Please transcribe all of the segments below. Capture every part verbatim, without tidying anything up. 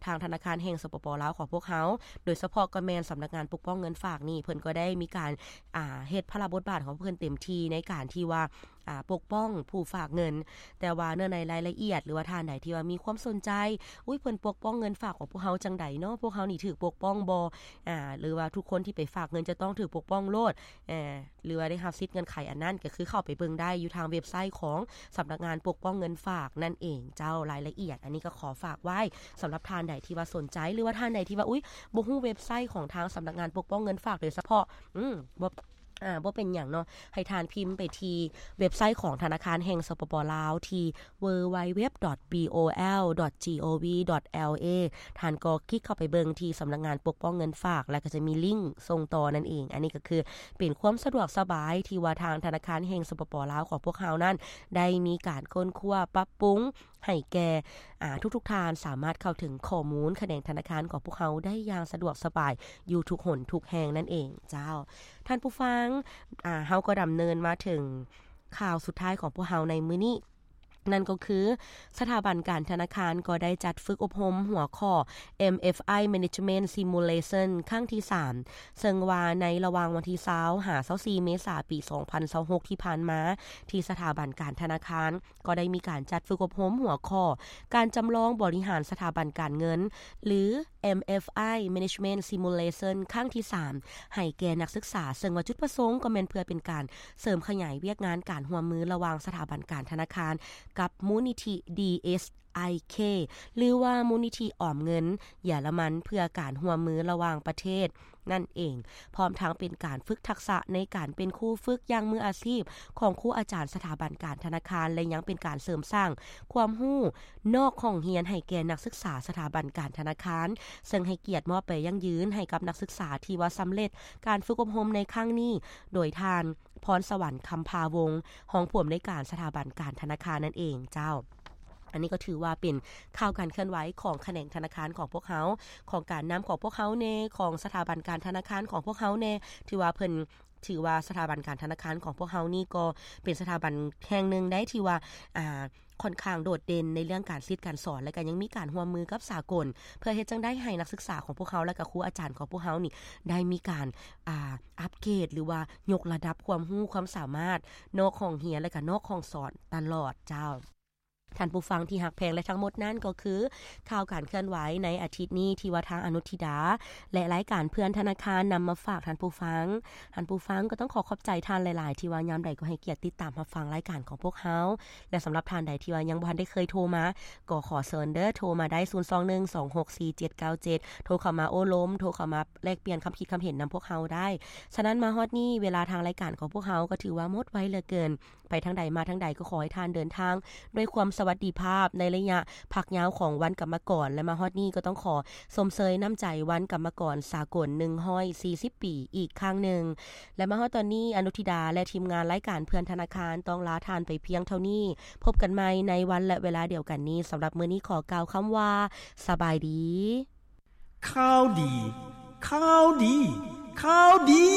ทางธนาคารแห่งสปป.ลาวของพวกเฮาโดยเฉพาะก็แม่นสำนักงานปกป้องเงินฝากนี่เพิ่นก็ได้มีการอ่าเฮ็ดพระบทบาทของเพิ่นเต็มที่ในการที่ว่าอ่าปกป้องผู้ฝากเงินแต่ว่าเนื่องในรายละเอียดหรือว่าท่านใดที่ว่ามีความสนใจอุ้ยเพิ่นปกป้องเงินฝากของพวกเฮาจังไดเนาะพวกเฮานี่ถูกปกป้องบ่อ่าหรือว่าทุกคนที่ไปฝากเงินจะต้องถูกปกป้องโลดเอ่อหรือว่าได้รับสิทธิ์เงินไขอันนั้นก็คือเข้าไปเบิ่งได้อยู่ทางเว็บไซต์ของสำนักงานปกป้องเงินฝากนั่นเองเจ้ารายละเอียดอันนี้ก็ขอฝากไว้สำหรับท่านใดที่ว่าสนใจหรือว่าท่านใดที่ว่าอุ๊ยบ่ฮู้เว็บไซต์ของทางสำนักงานปกป้องเงินฝากโดยเฉพาะอืมบ่อ่าบ่เป็นหยังเนาะให้ทานพิมพ์ไปที่เว็บไซต์ของธนาคารแห่งสปป.ลาวที่ ดับเบิลยู ดับเบิลยู ดับเบิลยู ดอท บี โอ แอล ดอท จี โอ วี ดอท แอล เอ ท่านก็คลิกเข้าไปเบิ่งที่สำนักงานปกป้องเงินฝากแล้วก็จะมีลิงก์ส่งต่อนั่นเองอันนี้ก็คือเป็นความสะดวกสบายที่ว่าทางธนาคารแห่งสปป.ลาวของพวกเฮานั้นได้มีการค้นคว้าปรับปรุงให้แก่อ่าทุกๆท่านสามารถเข้าถึงข้อมูลแขนงธนาคารของพวกเฮาได้อย่างสะดวกสบายอยู่ทุกหนทุกแห่งนั่นเองเจ้าท่านผู้ฟังอ่าเฮาก็ดำเนินมาถึงข่าวสุดท้ายของพวกเฮาในมื้อนี้นั่นก็คือสถาบันการธนาคารก็ได้จัดฝึกอบรมหัวข้อ เอ็ม เอฟ ไอ Management Simulation ครั้งที่สามซึ่งว่าในระหว่างวันที่ยี่สิบหายี่สิบสี่เมษายนปีสองพันยี่สิบหกที่ผ่านมาที่สถาบันการธนาคารก็ได้มีการจัดฝึกอบรมหัวข้อการจำลองบริหารสถาบันการเงินหรือ เอ็ม เอฟ ไอ Management Simulation ครั้งที่สามให้แก่นักศึกษาซึ่งว่าจุดประสงค์ก็แม่นเพื่อเป็นการเสริมขยายเวียกงานการร่วมมือระหว่างสถาบันการธนาคารกับมูลนิธิ ดี เอส ไอ เค หรือว่ามูลนิธิออมเงินเยอรมันเพื่อการร่วมมือระหว่างประเทศนั่นเองพร้อมทั้งเป็นการฝึกทักษะในการเป็นครูฝึกอย่างมืออาชีพของครูอาจารย์สถาบันการธนาคารและยังเป็นการเสริมสร้างความรู้นอกห้องเรียนให้แก่นักศึกษาสถาบันการธนาคารซึ่งให้เกียรติมอบไปยั่งยืนให้กับนักศึกษาที่ว่าสำเร็จการฝึกอบรมในครั้งนี้โดยทานพรสวรรค์คำพาวงศ์ห้องผู้อำนวยการสถาบันการธนาคารนั่นเองเจ้าอันนี้ก็ถือว่าเป็นข่าวการเคลื่อนไหวของแขนงธนาคารของพวกเฮาของการนำของพวกเฮาเนของสถาบันการธนาคารของพวกเฮาเนถือว่าเพิ่นถือว่าสถาบันการธนาคารของพวกเฮานี่ก็เป็นสถาบันแห่งหนึ่งได้ที่ว่าอ่าค่อนข้างโดดเด่นในเรื่องการเรียนการสอนและก็ยังมีการร่วมมือกับสากลเพื่อเฮ็ดจังได้ให้นักศึกษาของพวกเฮาและก็ครูอาจารย์ของพวกเฮานี่ได้มีการอ่าอัปเกรดหรือว่ายกระดับความรู้ความสามารถนอกห้องเรียนและก็นอกห้องสอนตลอดเจ้าท่านผู้ฟังที่หักแพงและทั้งหมดนั่นก็คือข่าวการเคลื่อนไหวในอาทิตย์นี้ที่ว่าทางอนุทิดาและรายการเพื่อนธนาคารนำมาฝากท่านผู้ฟังท่านผู้ฟังก็ต้องขอขอบใจท่านหลายๆที่ว่ายามใดก็ให้เกียรติติดตามรับฟังรายการของพวกเฮาและสำหรับท่านใดที่ว่ายังบ่ทันได้เคยโทรมาก็ขอเชิญเด้อโทรมาได้ศูนย์ สอง หนึ่ง สอง หก สี่ เจ็ด เก้า เจ็ดโทรเข้ามาโอ้ล้มโทรเข้ามาแลกเปลี่ยนคำคิดคำเห็นนำพวกเฮาได้ฉะนั้นมาฮอดนี้เวลาทางรายการของพวกเฮาก็ถือว่าหมดไว้เหลือเกินไปทางใดมาทางใดก็ขอให้ท่านเดินทางด้วยความสวัสดิภาพในระยะพักยาวของวันกรรมกรและมาฮอดนี้ก็ต้องขอสมเสยน้ำใจวันกรรมกรสากลหนึ่งร้อยสี่สิบปีอีกครั้งหนึ่งและมาฮอดตอนนี้อนุทิดาและทีมงานรายการเพื่อนธนาคารต้องลาท่านไปเพียงเท่านี้พบกันใหม่ในวันและเวลาเดียวกันนี้สำหรับมื้อนี้ขอกล่าวคำว่าสบายดีข่าวดีข่าวดีข่าวดี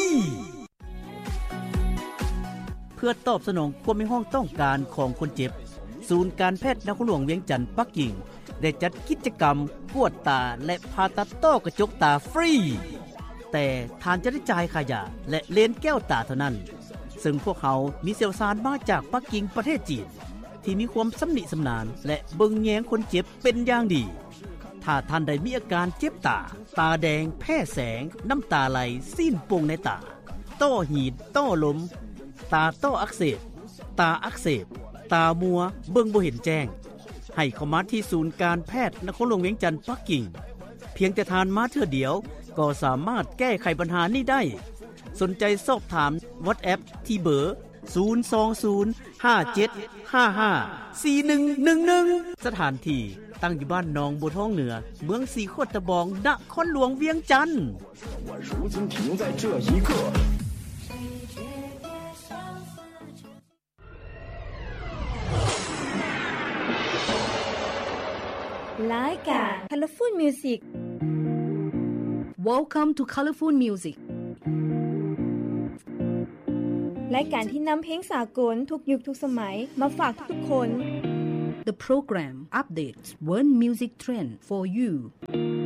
เพื่อตอบสนองความมีห้องต้องการของคนเจ็บศูนย์การแพทย์นครหลวงเวียงจันทน์ปักกิ่งได้จัดกิจกรรมกวดตาและผ่าตัดต้อกระจกตาฟรีแต่ทานจะได้จ่ายค่ายาและเลนส์แก้วตาเท่านั้นซึ่งพวกเขามีเชี่ยวชาญมาจากปักกิ่งประเทศจีนที่มีความสำนิสำนานและเบิ่งแยงคนเจ็บเป็นอย่างดีถ้าท่านใดมีอาการเจ็บตาตาแดงแพ้แสงน้ำตาไหลซีนโป่งในตาต้อหีดต้อลมตาต้ออักเสบตาอักเสบตามัวเบิ่งบ่เห็นแจ้งให้เข้ามาที่ศูนย์การแพทย์นครหลวงเวียงจันทน์ปักกิ่งเพียงแต่ทานมาเทื่อเดียวก็สามารถแก้ไขปัญหานี้ได้สนใจสอบถาม WhatsApp ที่เบอร์ศูนย์ สอง ศูนย์ ห้า เจ็ด ห้า ห้า สี่ หนึ่ง หนึ่ง หนึ่งสถานที่ตั้งอยู่บ้านหนองบัวทองเหนือเมืองสีโคตรบองนครหลวงเวียงจันทน์รายการ Colorful Music Welcome to Colorful Music รายการที่นำเพลงสากลทุกยุคทุกสมัยมาฝากทุกๆคน The program updates one music trend for you.